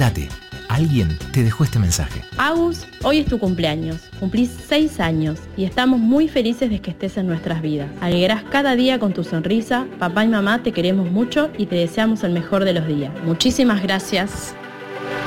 Despertate. Alguien te dejó este mensaje. Agus, hoy es tu cumpleaños. Cumplís 6 años y estamos muy felices de que estés en nuestras vidas. Alegrás cada día con tu sonrisa. Papá y mamá te queremos mucho y te deseamos el mejor de los días. Muchísimas gracias.